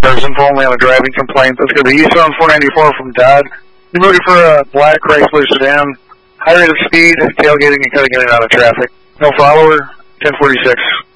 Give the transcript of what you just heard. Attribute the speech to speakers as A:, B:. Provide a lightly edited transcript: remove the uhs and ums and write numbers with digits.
A: person only on a driving complaint. That's going to be eastbound 494 from Dodd. You're looking for a black Chrysler sedan, high rate of speed, tailgating and cutting in and out of traffic. No follower, 1046.